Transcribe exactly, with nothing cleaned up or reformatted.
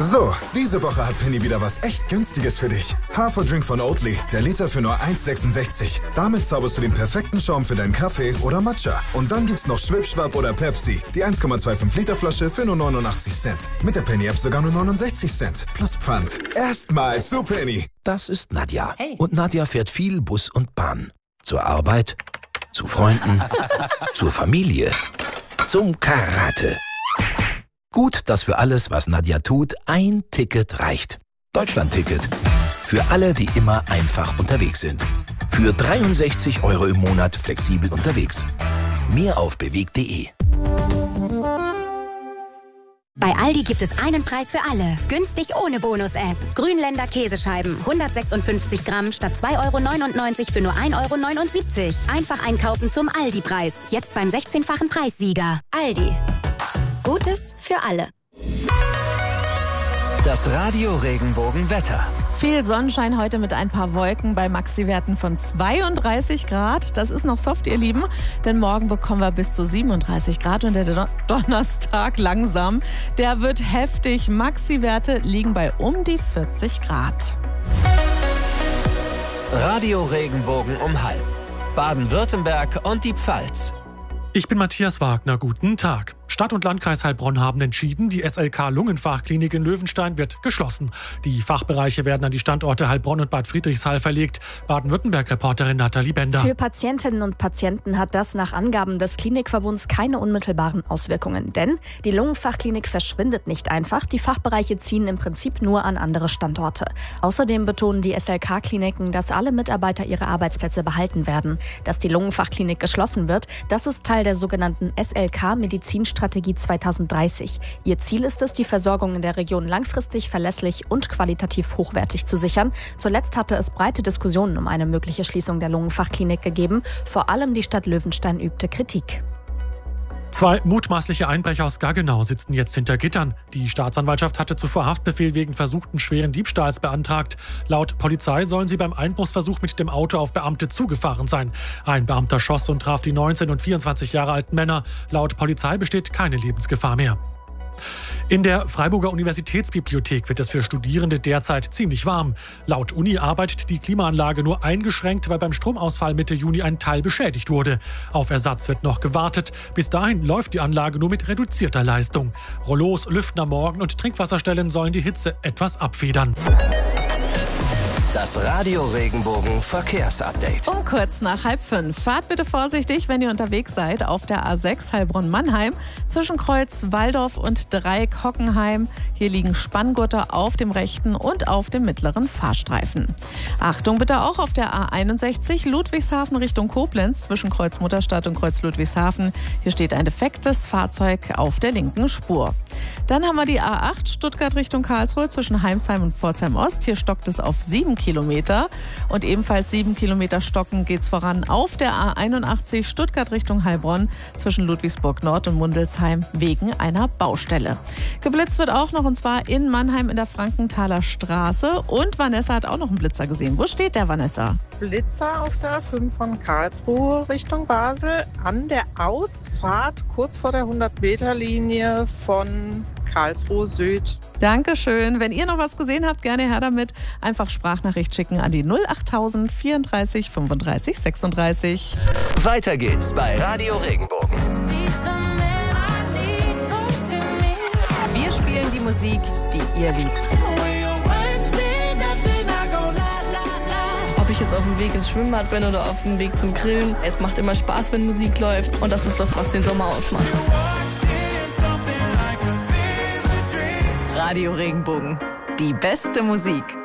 So, diese Woche hat Penny wieder was echt Günstiges für dich. Haferdrink von Oatly, der Liter für nur eins Komma sechsundsechzig. Damit zauberst du den perfekten Schaum für deinen Kaffee oder Matcha. Und dann gibt's noch Schwipschwapp oder Pepsi, die eins Komma fünfundzwanzig Liter Flasche für nur neunundachtzig Cent. Mit der Penny-App sogar nur neunundsechzig Cent. Plus Pfand. Erstmal zu Penny. Das ist Nadja. Hey. Und Nadja fährt viel Bus und Bahn. Zur Arbeit, zu Freunden, zur Familie, zum Karate. Gut, dass für alles, was Nadja tut, ein Ticket reicht. Deutschland-Ticket. Für alle, die immer einfach unterwegs sind. Für dreiundsechzig Euro im Monat flexibel unterwegs. Mehr auf bewegt punkt de. Bei Aldi gibt es einen Preis für alle. Günstig ohne Bonus-App. Grünländer Käsescheiben. hundertsechsundfünfzig Gramm statt zwei Euro neunundneunzig für nur ein Euro neunundsiebzig. Einfach einkaufen zum Aldi-Preis. Jetzt beim sechzehnfachen Preissieger. Aldi. Gutes für alle. Das Radio Regenbogen-Wetter. Viel Sonnenschein heute mit ein paar Wolken bei Maxi-Werten von zweiunddreißig Grad. Das ist noch soft, ihr Lieben, denn morgen bekommen wir bis zu siebenunddreißig Grad und der Don- Donnerstag langsam, der wird heftig. Maxi-Werte liegen bei um die vierzig Grad. Radio Regenbogen um Halm. Baden-Württemberg und die Pfalz. Ich bin Matthias Wagner, guten Tag. Stadt und Landkreis Heilbronn haben entschieden, die S L K Lungenfachklinik in Löwenstein wird geschlossen. Die Fachbereiche werden an die Standorte Heilbronn und Bad Friedrichshall verlegt. Baden-Württemberg-Reporterin Nathalie Bender. Für Patientinnen und Patienten hat das nach Angaben des Klinikverbunds keine unmittelbaren Auswirkungen. Denn die Lungenfachklinik verschwindet nicht einfach. Die Fachbereiche ziehen im Prinzip nur an andere Standorte. Außerdem betonen die S L K-Kliniken, dass alle Mitarbeiter ihre Arbeitsplätze behalten werden. Dass die Lungenfachklinik geschlossen wird, das ist Teil der sogenannten S L K-Medizinstrategie zweitausenddreißig. Ihr Ziel ist es, die Versorgung in der Region langfristig, verlässlich und qualitativ hochwertig zu sichern. Zuletzt hatte es breite Diskussionen um eine mögliche Schließung der Lungenfachklinik gegeben. Vor allem die Stadt Löwenstein übte Kritik. Zwei mutmaßliche Einbrecher aus Gaggenau sitzen jetzt hinter Gittern. Die Staatsanwaltschaft hatte zuvor Haftbefehl wegen versuchten schweren Diebstahls beantragt. Laut Polizei sollen sie beim Einbruchsversuch mit dem Auto auf Beamte zugefahren sein. Ein Beamter schoss und traf die neunzehn und vierundzwanzig Jahre alten Männer. Laut Polizei besteht keine Lebensgefahr mehr. In der Freiburger Universitätsbibliothek wird es für Studierende derzeit ziemlich warm. Laut Uni arbeitet die Klimaanlage nur eingeschränkt, weil beim Stromausfall Mitte Juni ein Teil beschädigt wurde. Auf Ersatz wird noch gewartet. Bis dahin läuft die Anlage nur mit reduzierter Leistung. Rollos, Lüften am Morgen und Trinkwasserstellen sollen die Hitze etwas abfedern. Das Radio Regenbogen Verkehrsupdate. Um kurz nach halb fünf. Fahrt bitte vorsichtig, wenn ihr unterwegs seid auf der A sechs Heilbronn-Mannheim zwischen Kreuz Walldorf und Dreieck Hockenheim. Hier liegen Spanngurte auf dem rechten und auf dem mittleren Fahrstreifen. Achtung bitte auch auf der A einundsechzig Ludwigshafen Richtung Koblenz zwischen Kreuz Mutterstadt und Kreuz Ludwigshafen. Hier steht ein defektes Fahrzeug auf der linken Spur. Dann haben wir die A acht Stuttgart Richtung Karlsruhe zwischen Heimsheim und Pforzheim Ost. Hier stockt es auf sieben Kilometer. Und ebenfalls sieben Kilometer stocken geht's voran auf der A einundachtzig Stuttgart Richtung Heilbronn zwischen Ludwigsburg Nord und Mundelsheim wegen einer Baustelle. Geblitzt wird auch noch, und zwar in Mannheim in der Frankenthaler Straße. Und Vanessa hat auch noch einen Blitzer gesehen. Wo steht der, Vanessa? Blitzer auf der A fünf von Karlsruhe Richtung Basel an der Ausfahrt kurz vor der hundert-Meter-Linie von Karlsruhe Süd. Dankeschön. Wenn ihr noch was gesehen habt, gerne her damit. Einfach Sprachnachricht schicken an die null achttausend vierunddreißig fünfunddreißig sechsunddreißig. Weiter geht's bei Radio Regenbogen. Wir spielen die Musik, die ihr liebt. Ob ich jetzt auf dem Weg ins Schwimmbad bin oder auf dem Weg zum Grillen. Es macht immer Spaß, wenn Musik läuft. Und das ist das, was den Sommer ausmacht. Radio Regenbogen. Die beste Musik.